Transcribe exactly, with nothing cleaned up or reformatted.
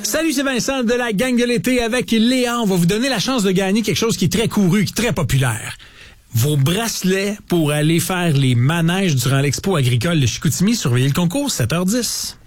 Salut, c'est Vincent de la gang de l'été avec Léa. On va vous donner la chance de gagner quelque chose qui est très couru, qui est très populaire. Vos bracelets pour aller faire les manèges durant l'expo agricole de Chicoutimi. Surveillez le concours, sept heures dix.